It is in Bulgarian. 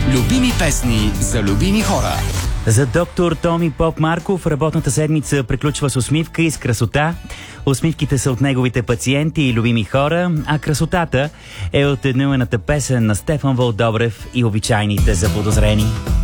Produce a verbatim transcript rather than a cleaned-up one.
Любими песни за любими хора. За доктор Томи Поп Марков работната седмица приключва с усмивка и с красота. Усмивките са от неговите пациенти и любими хора, а красотата е от едноимената песен на Стефан Вълдобрев и обичайните заподозрени.